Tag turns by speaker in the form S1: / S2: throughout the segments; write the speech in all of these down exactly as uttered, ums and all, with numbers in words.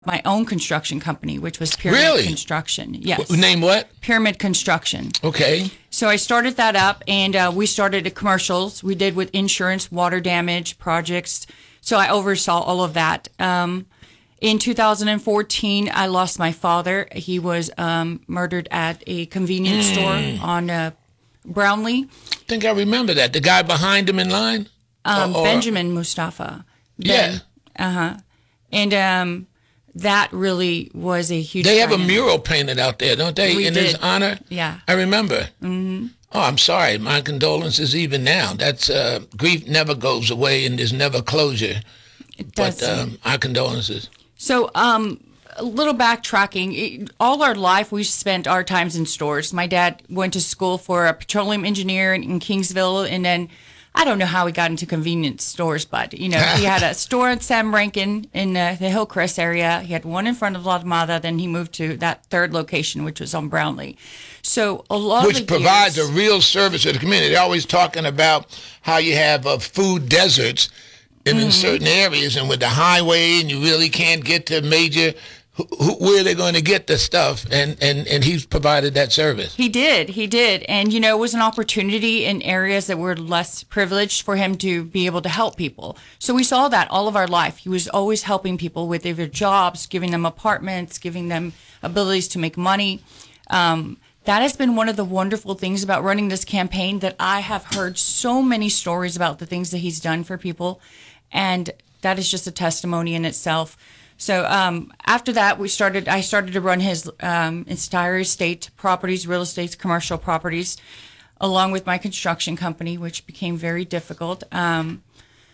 S1: my own construction company, which was Pyramid
S2: Really?
S1: Construction. Yes.
S2: W- Name what?
S1: Pyramid Construction.
S2: Okay.
S1: So I started that up, and uh, we started the commercials. We did with insurance, water damage projects. So I oversaw all of that. Um, in two thousand fourteen, I lost my father. He was um, murdered at a convenience mm. store on uh, Brownlee.
S2: I think I remember that. The guy behind him in line?
S1: Um,
S2: or, or...
S1: Benjamin Mustafa.
S2: Ben.
S1: Yeah. Uh-huh. And um, that really was a huge...
S2: They have a mural painted out there, don't they,
S1: we
S2: in
S1: did.
S2: his honor?
S1: Yeah.
S2: I remember.
S1: Mm-hmm.
S2: Oh, I'm sorry. My condolences even now. That's uh, grief never goes away and there's never closure.
S1: It
S2: does. But um, our condolences.
S1: So, um, a little backtracking. It, all our life, we spent our times in stores. My dad went to school for a petroleum engineer in, in Kingsville, and then I don't know how he got into convenience stores, but, you know, he had a store at Sam Rankin in uh, the Hillcrest area. He had one in front of La Mata. Then he moved to that third location, which was on Brownlee. So a lot
S2: Which
S1: of the
S2: provides
S1: years,
S2: a real service to the community. They're always talking about how you have uh, food deserts in, mm-hmm. in certain areas, and with the highway, and you really can't get to major... Who, who, where they're going to get the stuff, and, and, and he's provided that service.
S1: He did, he did. And, you know, it was an opportunity in areas that were less privileged for him to be able to help people. So we saw that all of our life. He was always helping people with their jobs, giving them apartments, giving them abilities to make money. Um, that has been one of the wonderful things about running this campaign, that I have heard so many stories about the things that he's done for people. And that is just a testimony in itself. So um, after that, we started. I started to run his um, entire estate properties, real estate, commercial properties, along with my construction company, which became very difficult. Um,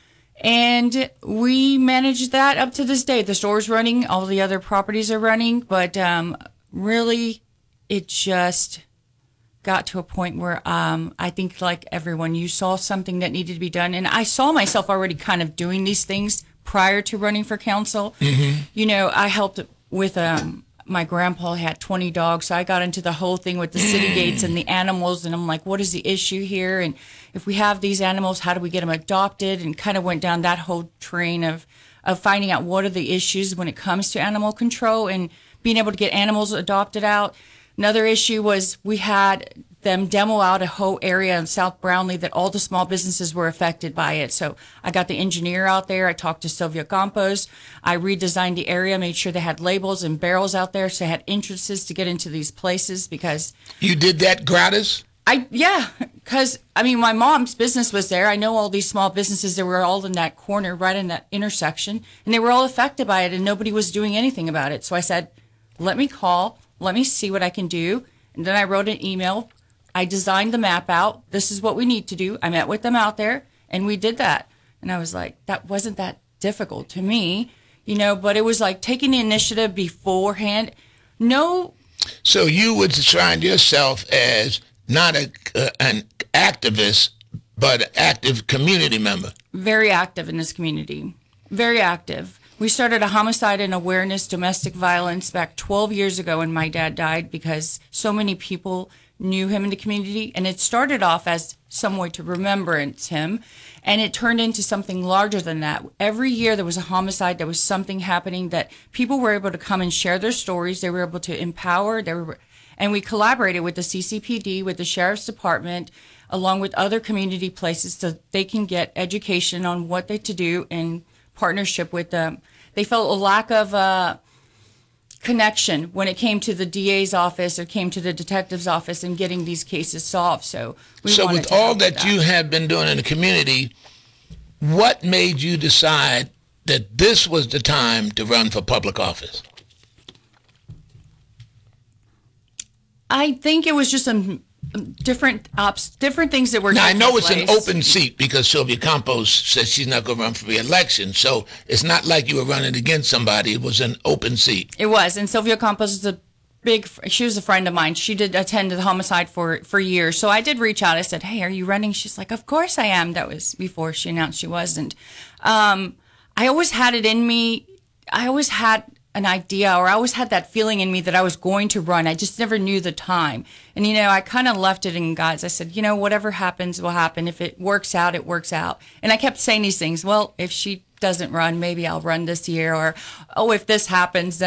S1: and we managed that up to this day. The store's running, all the other properties are running, but um, really, it just got to a point where um, I think, like everyone, you saw something that needed to be done, and I saw myself already kind of doing these things prior to running for council. Mm-hmm. You know, I helped with, um, my grandpa had twenty dogs, so I got into the whole thing with the city gates and the animals, and I'm like, what is the issue here? And if we have these animals, how do we get them adopted? And kind of went down that whole train of, of finding out what are the issues when it comes to animal control and being able to get animals adopted out. Another issue was we had them demo out a whole area in South Brownlee that all the small businesses were affected by it. So I got the engineer out there. I talked to Sylvia Campos. I redesigned the area, made sure they had labels and barrels out there so they had entrances to get into these places because...
S2: You did that gratis?
S1: I Yeah, because, I mean, my mom's business was there. I know all these small businesses that were all in that corner, right in that intersection, and they were all affected by it, and nobody was doing anything about it. So I said, let me call, let me see what I can do. And then I wrote an email. I designed the map out. This is what we need to do. I met with them out there, and we did that. And I was like, that wasn't that difficult to me, you know, but it was like taking the initiative beforehand. No.
S2: So you would describe yourself as not a, uh, an activist, but an active community member.
S1: Very active in this community. Very active. We started a homicide and awareness domestic violence back twelve years ago when my dad died because so many people knew him in the community, and it started off as some way to remembrance him, and it turned into something larger than that. Every year there was a homicide, there was something happening that people were able to come and share their stories. They were able to empower, they were, and we collaborated with the C C P D, with the Sheriff's Department, along with other community places so they can get education on what they to do in partnership with them. They felt a lack of uh, connection when it came to the D A's office or came to the detective's office and getting these cases solved. So, we
S2: so
S1: wanted
S2: with
S1: to
S2: all
S1: help
S2: that,
S1: with that
S2: you have been doing in the community, what made you decide that this was the time to run for public office?
S1: I think it was just some different ops, different things that were.
S2: Now I know it's
S1: place.
S2: an open seat because Sylvia Campos says she's not going to run for re-election, so it's not like you were running against somebody. It was an open seat.
S1: It was, and Sylvia Campos is a big. She was a friend of mine. She did attend the homicide for for years, so I did reach out. I said, "Hey, are you running?" She's like, "Of course I am." That was before she announced she wasn't. Um, I always had it in me. I always had an idea, or I always had that feeling in me that I was going to run. I just never knew the time. And, you know, I kind of left it in God's. I said, you know, whatever happens will happen. If it works out, it works out. And I kept saying these things. Well, if she doesn't run, maybe I'll run this year. Or, oh, if this happens,